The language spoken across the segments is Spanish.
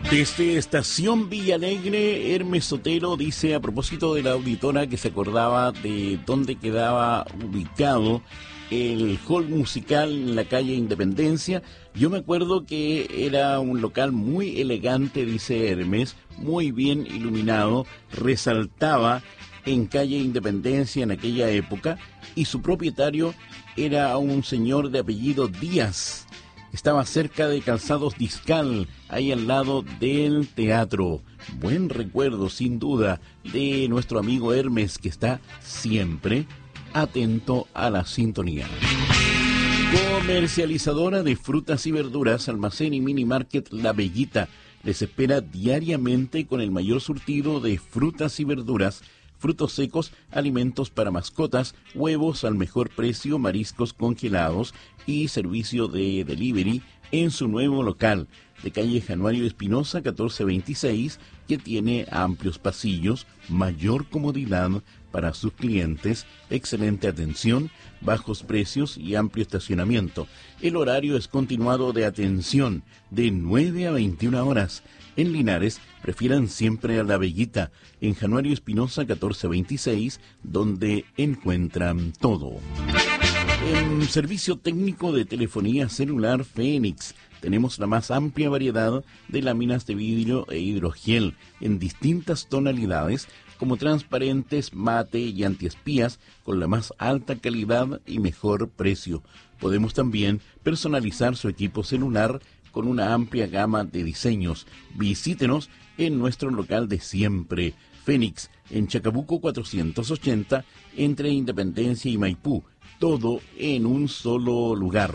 Desde Estación Villalegre, Hermes Sotelo dice a propósito de la auditora que se acordaba de dónde quedaba ubicado el hall musical en la calle Independencia. Yo me acuerdo que era un local muy elegante, dice Hermes, muy bien iluminado, resaltaba en calle Independencia en aquella época, y su propietario era un señor de apellido Díaz. Estaba cerca de Calzados Discal, ahí al lado del teatro. Buen recuerdo, sin duda, de nuestro amigo Hermes, que está siempre atento a la sintonía. Comercializadora de frutas y verduras, Almacén y Mini Market La Bellita les espera diariamente con el mayor surtido de frutas y verduras, frutos secos, alimentos para mascotas, huevos al mejor precio, mariscos congelados y servicio de delivery en su nuevo local de calle Januario Espinosa 1426, que tiene amplios pasillos, mayor comodidad para sus clientes, excelente atención, bajos precios y amplio estacionamiento. El horario es continuado de atención de 9 a 21 horas. En Linares, prefieran siempre a La Bellita, en Januario Espinosa 1426, donde encuentran todo. En servicio técnico de telefonía celular Fénix, tenemos la más amplia variedad de láminas de vidrio e hidrogel en distintas tonalidades, como transparentes, mate y antiespías, con la más alta calidad y mejor precio. Podemos también personalizar su equipo celular con una amplia gama de diseños. Visítenos en nuestro local de siempre, Fénix, en Chacabuco 480, entre Independencia y Maipú, todo en un solo lugar.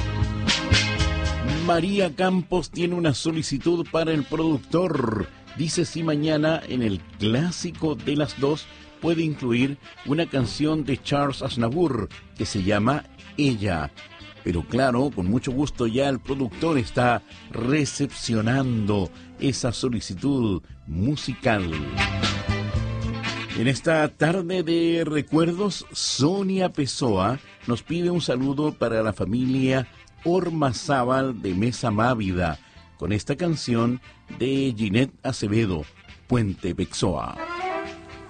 María Campos tiene una solicitud para el productor. Dice si mañana en el clásico de las dos puede incluir una canción de Charles Aznavour que se llama Ella. Pero claro, con mucho gusto ya el productor está recepcionando esa solicitud musical. En esta tarde de recuerdos, Sonia Pessoa nos pide un saludo para la familia Ormazábal de Mesa Mávida, con esta canción de Ginette Acevedo, Puente Pessoa.